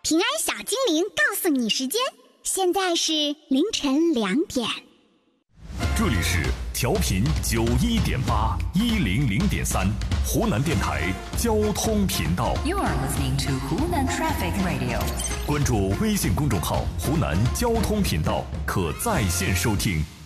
平安小精灵告诉你时间，现在是凌晨2点。 这里是调频91.8 100.3湖南电台交通频道。 You are listening to Hunan Traffic Radio。 关注微信公众号“湖南交通频道”，可在线收听。